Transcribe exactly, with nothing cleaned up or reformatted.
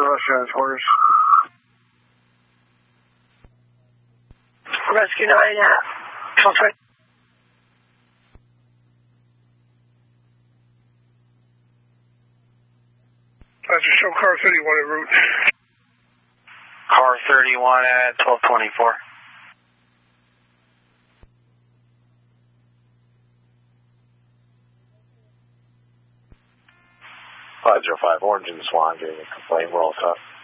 Rescue nine quarters. Rescue nine at twelve twenty. Roger, show car thirty-one en route. Car thirty-one at twelve twenty-four. five zero five, Orange and Swan, getting a complaint. We're all set.